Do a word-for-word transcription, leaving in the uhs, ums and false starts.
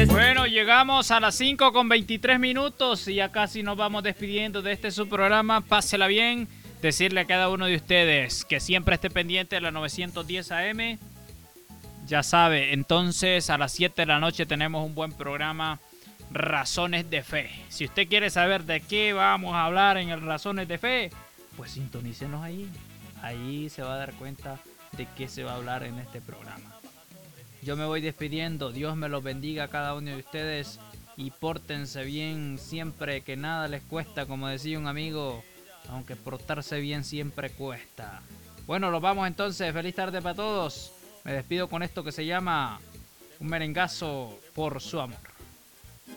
Bueno, llegamos a las cinco con veintitrés minutos y ya casi nos vamos despidiendo de este su programa. Pásela bien. Decirle a cada uno de ustedes que siempre esté pendiente de la novecientos diez A M. Ya sabe, entonces a las siete de la noche tenemos un buen programa, Razones de Fe. Si usted quiere saber de qué vamos a hablar en el Razones de Fe, pues sintonícenos ahí. Ahí se va a dar cuenta de qué se va a hablar en este programa. Yo me voy despidiendo. Dios me los bendiga a cada uno de ustedes y pórtense bien siempre, que nada les cuesta, como decía un amigo, aunque portarse bien siempre cuesta. Bueno, los vamos entonces. Feliz tarde para todos. Me despido con esto que se llama Un merengazo por su amor.